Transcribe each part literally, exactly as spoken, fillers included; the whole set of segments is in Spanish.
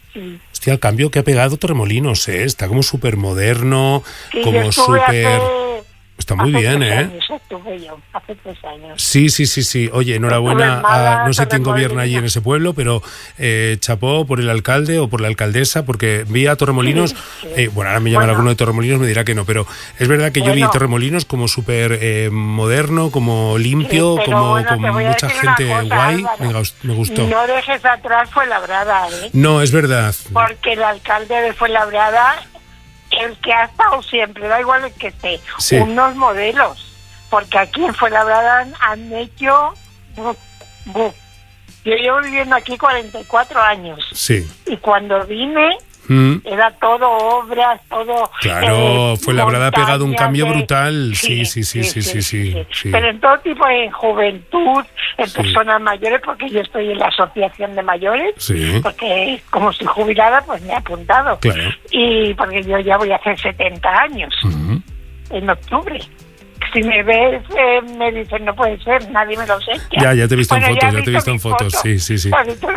sí. Hostia, el cambio que ha pegado Torremolinos, ¿eh? Está como súper moderno, Sí, como súper... Hace... Está muy hace bien, tres ¿eh? Años, estuve yo, hace tres años. Sí, sí, sí, sí. Oye, enhorabuena a no sé quién gobierna allí en ese pueblo, pero eh, chapó por el alcalde o por la alcaldesa, porque vi a Torremolinos, sí, sí. Eh, bueno, ahora me llaman bueno. alguno de Torremolinos, me dirá que no, pero es verdad que bueno. yo vi Torremolinos como súper eh, moderno, como limpio, sí, como bueno, con mucha gente cosa, guay, me, me gustó. No dejes atrás Fuenlabrada, ¿eh? No, es verdad. Porque el alcalde de Fuenlabrada, el que ha estado siempre, da igual el que esté, sí. unos modelos. Porque aquí en Fuenlabrada han, han hecho... Buh, buh. Yo llevo viviendo aquí cuarenta y cuatro años. Sí. Y cuando vine, mm. era todo obras, todo... Claro, eh, Fuenlabrada ha pegado un cambio de... brutal. Sí sí sí sí, sí, sí, sí, sí, sí, sí. Pero en todo tipo, en juventud, en sí. personas mayores, porque yo estoy en la asociación de mayores, sí. porque como estoy jubilada, pues me he apuntado. Claro. Y porque yo ya voy a hacer setenta años, uh-huh. en octubre. Si me ves, eh, me dicen, no puede ser, nadie me lo sé. Ya, ya te he visto bueno, en fotos, ya, ya te he visto en fotos, foto. sí, sí, sí.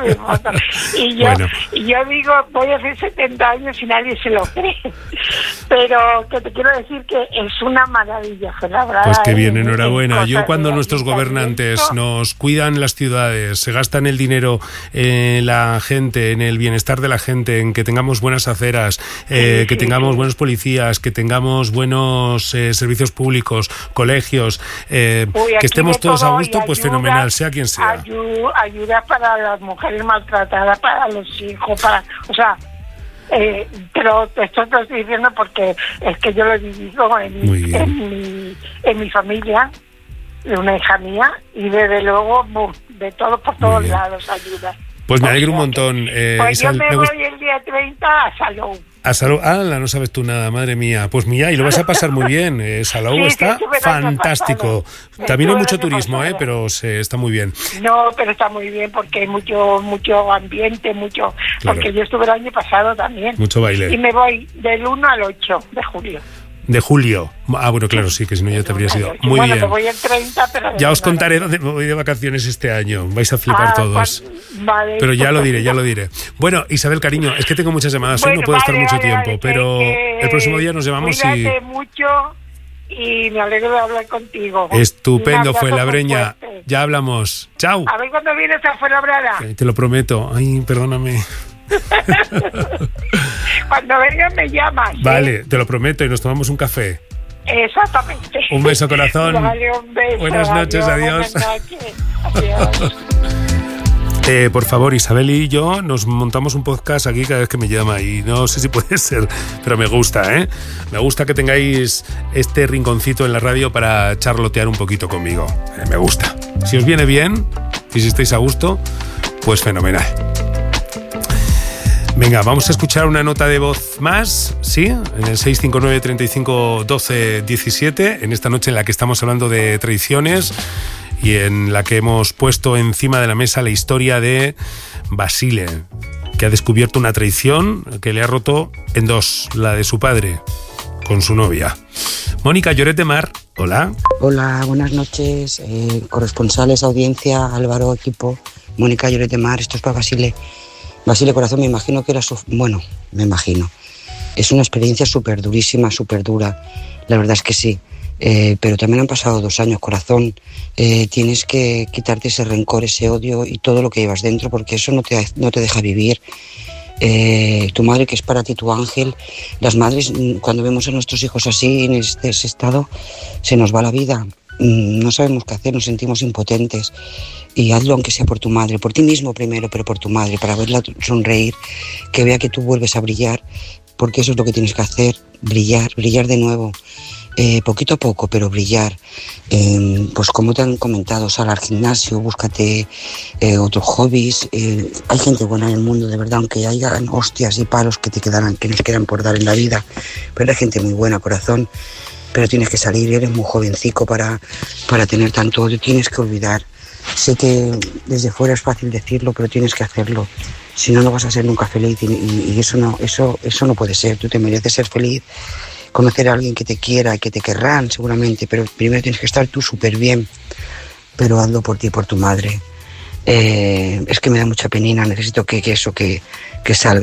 Y yo, bueno. y yo digo, voy a hacer setenta años y nadie se lo cree. Pero que te quiero decir que es una maravilla, Fuenlabrada. Pues que bien, enhorabuena. Yo cuando nuestros gobernantes nos cuidan las ciudades, se gastan el dinero en la gente, en el bienestar de la gente, en que tengamos buenas aceras, eh, sí, que sí, tengamos sí. buenos policías, que tengamos buenos eh, servicios públicos, colegios, eh, Uy, que estemos todos a gusto, pues ayuda, fenomenal, sea quien sea. Ayuda, ayuda para las mujeres maltratadas, para los hijos, para, o sea, eh, pero esto te estoy diciendo porque es que yo lo he vivido en, mi, en, mi, en mi familia, de una hija mía, y desde luego de todo por todos lados ayuda. Pues me alegro un montón. Eh, pues Isabel, yo me, me voy gust... el día treinta a Salou. A Salou, ah, no sabes tú nada, madre mía. Pues mira, y lo vas a pasar muy bien. Eh, Salou sí, está sí, fantástico. También hay mucho turismo, eh, pero se, está muy bien. No, pero está muy bien porque hay mucho mucho ambiente, mucho. Claro. Porque yo estuve el año pasado también. Mucho baile. Y me voy del uno al ocho de julio. De julio. Ah, bueno, claro, sí, que si no ya te habrías ido. Muy bueno, bien. Me voy el treinta, pero ya os contaré dónde me voy de vacaciones este año. Vais a flipar ah, todos. Vale, pero ya lo diré, ya lo diré. Bueno, Isabel, cariño, es que tengo muchas llamadas. Bueno, hoy no puedo vale, estar mucho vale, tiempo, vale, pero que, el próximo día nos llamamos y... y... mucho y me alegro de hablar contigo. Fuenlabrada, Fuenlabreña. Ya hablamos. Chao. A ver cuándo vienes a Fuenlabrada. Eh, te lo prometo. Ay, perdóname. Cuando vengas me llamas. Vale, ¿eh? te lo prometo y nos tomamos un café. Exactamente. Un beso, corazón. Vale, un beso. Buenas noches, adiós. Buenas noches. Adiós. Eh, por favor, Isabel y yo nos montamos un podcast aquí cada vez que me llama y no sé si puede ser, pero me gusta, ¿eh? Me gusta que tengáis este rinconcito en la radio para charlotear un poquito conmigo. Eh, me gusta. Si os viene bien y si estáis a gusto, pues fenomenal. Venga, vamos a escuchar una nota de voz más, ¿sí? En el seis cinco nueve, treinta y cinco, doce, diecisiete, en esta noche en la que estamos hablando de traiciones y en la que hemos puesto encima de la mesa la historia de Basile, que ha descubierto una traición que le ha roto en dos, la de su padre con su novia. Mónica Lloret de Mar, hola. Hola, buenas noches, eh, corresponsales, audiencia, Álvaro, equipo, Mónica Lloret de Mar, esto es para Basile. Basile, corazón, me imagino que era su... Bueno, me imagino. Es una experiencia súper durísima, súper dura. La verdad es que sí. Eh, pero también han pasado dos años, corazón. Eh, tienes que quitarte ese rencor, ese odio y todo lo que llevas dentro, porque eso no te, no te deja vivir. Eh, tu madre, que es para ti tu ángel. Las madres, cuando vemos a nuestros hijos así, en este ese estado, se nos va la vida. No sabemos qué hacer, nos sentimos impotentes. Y hazlo aunque sea por tu madre, por ti mismo primero, pero por tu madre, para verla sonreír, que vea que tú vuelves a brillar, porque eso es lo que tienes que hacer, brillar, brillar de nuevo, eh, poquito a poco, pero brillar. Eh, pues como te han comentado, sal al gimnasio, búscate eh, otros hobbies. Eh, hay gente buena en el mundo, de verdad, aunque haya hostias y palos que te quedarán, que nos quedan por dar en la vida, pero hay gente muy buena, corazón. Pero tienes que salir, eres muy jovencico para, para tener tanto odio, tienes que olvidar. Sé que desde fuera es fácil decirlo, pero tienes que hacerlo. Si no, no vas a ser nunca feliz y, y, y eso, no, eso, eso no puede ser. Tú te mereces ser feliz, conocer a alguien que te quiera y que te querrán seguramente, pero primero tienes que estar tú súper bien, pero hazlo por ti y por tu madre. Eh, es que me da mucha penina, necesito que, que eso, que, que salga.